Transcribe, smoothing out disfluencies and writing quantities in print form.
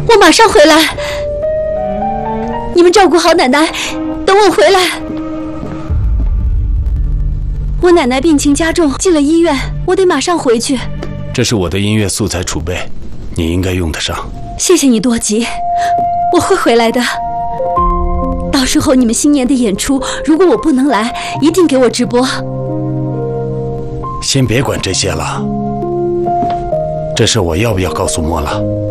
我马上回来。你们照顾好奶奶，等我回来。我奶奶病情加重，进了医院，我得马上回去。 这是我的音乐素材储备，你应该用得上。 谢谢你，多吉，我会回来的。到时候你们新年的演出，如果我不能来，一定给我直播。 先别管这些了，这事我要不要告诉莫拉？